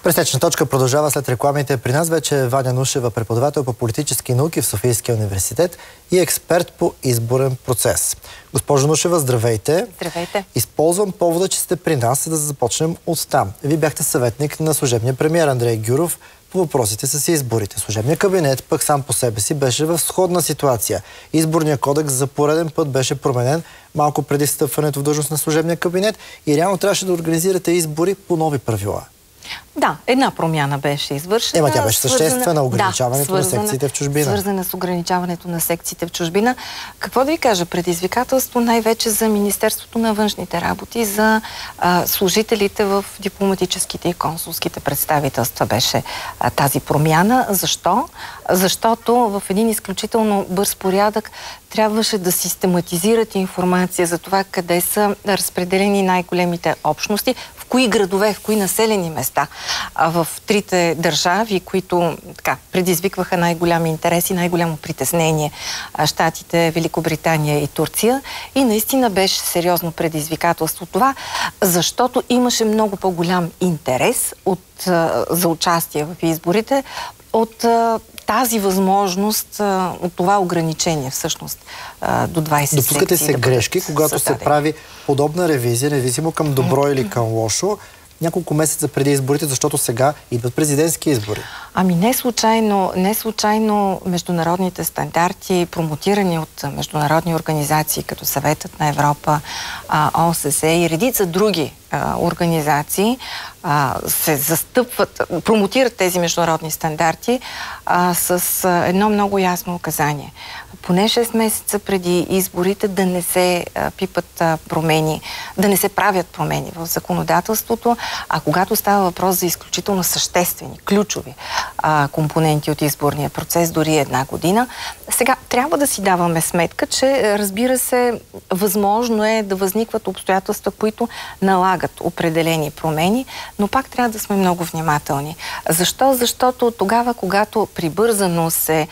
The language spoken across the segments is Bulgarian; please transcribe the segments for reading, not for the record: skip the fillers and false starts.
Пресечна точка продължава след рекламите. При нас вече е Ваня Нушева, преподавател по политически науки в Софийския университет и експерт по изборен процес. Госпожо Нушева, здравейте! Здравейте! Използвам повода, че сте при нас, да започнем от там. Вие бяхте съветник на служебния премиер Андрей Гюров по въпросите с изборите. Служебният кабинет пък сам по себе си беше в сходна ситуация. Изборният кодекс за пореден път беше променен малко преди встъпването в длъжност на служебния кабинет и реално трябваше да организирате избори по нови правила. Да, една промяна беше извършена. Тя беше съществена, ограничаването на секциите в чужбина. Свързана с ограничаването на секциите в чужбина. Какво да ви кажа? Предизвикателство най-вече за Министерството на външните работи, за служителите в дипломатическите и консулските представителства беше тази промяна. Защо? Защото в един изключително бърз порядък трябваше да систематизират информация за това къде са разпределени най-големите общности, в кои градове, в кои населени места в трите държави, които предизвикваха най-голям интерес и най-голямо притеснение, Щатите, Великобритания и Турция. И наистина беше сериозно предизвикателство това, защото имаше много по-голям интерес за участие в изборите от тази възможност, от това ограничение всъщност до 20 секции. Допускате се грешки, когато се прави подобна ревизия, независимо към добро или към лошо, няколко месеца преди изборите, защото сега идват президентски избори? Ами не случайно международните стандарти, промотирани от международни организации, като Съветът на Европа, ОССЕ и редица други организации, се застъпват, промотират тези международни стандарти с едно много ясно указание. Поне 6 месеца преди изборите да не се пипат промени, да не се правят промени в законодателството, а когато става въпрос за изключително съществени, ключови компоненти от изборния процес, дори една година. Сега трябва да си даваме сметка, че разбира се, възможно е да възникват обстоятелства, които налагат определени промени, но пак трябва да сме много внимателни. Защо? Защото тогава, когато прибързано се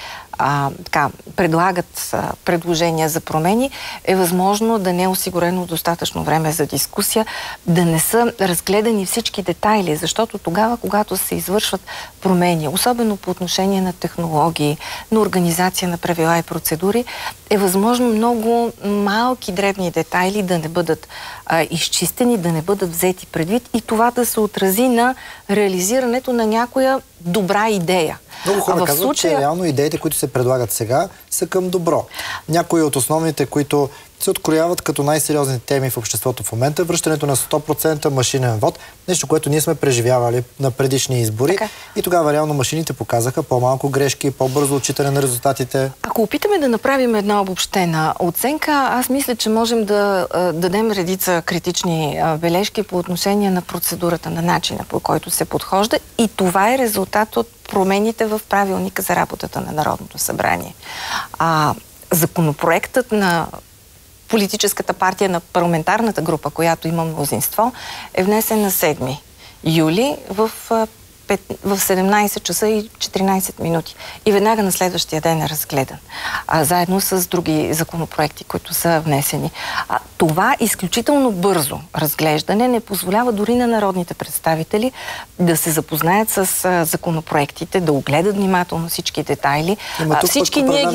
предлагат предложения за промени, е възможно да не е осигурено достатъчно време за дискусия, да не са разгледани всички детайли, защото тогава, когато се извършват промени, особено по отношение на технологии, на организация на правила и процедури, е възможно много малки дребни детайли да не бъдат изчистени, да не бъдат взети предвид и това да се отрази на реализирането на някоя добра идея. Много хора казват, че реално идеите, които се предлагат сега, са към добро. Някои от основните, които се открояват като най-сериозни теми в обществото в момента, връщането на 100% машинен вод, нещо, което ние сме преживявали на предишни избори. И тогава реално машините показаха по-малко грешки, по-бързо отчитане на резултатите. Ако опитаме да направим една обобщена оценка, аз мисля, че можем да дадем редица критични бележки по отношение на процедурата, на начина, по който се подхожда, и това е резултат от промените в правилника за работата на Народното събрание. Законопроектът на политическата партия, на парламентарната група, която има мнозинство, е внесен на 7 юли в 17 часа и 14 минути. И веднага на следващия ден е разгледан. Заедно с други законопроекти, които са внесени. Това изключително бързо разглеждане не позволява дори на народните представители да се запознаят с законопроектите, да огледат внимателно всички детайли. Всички ние